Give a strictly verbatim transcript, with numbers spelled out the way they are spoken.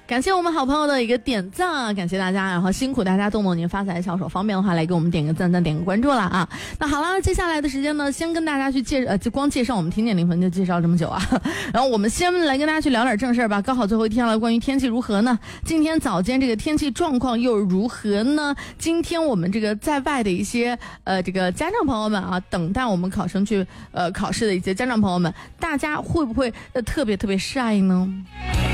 感谢我们好朋友的一个点赞啊，感谢大家，然后辛苦大家动动您发财小手，方便的话来给我们点个赞赞，点个关注了啊。那好了，接下来的时间呢，先跟大家去介呃，就光介绍我们听见灵魂就介绍这么久啊。然后我们先来跟大家去聊点正事儿吧。刚好最后一天了，关于天气如何呢？今天早间这个天气状况又如何呢？今天我们这个在外的一些呃这个家长朋友们啊，等待我们考生去呃考试的一些家长朋友们，大家会不会呃特别特别晒呢？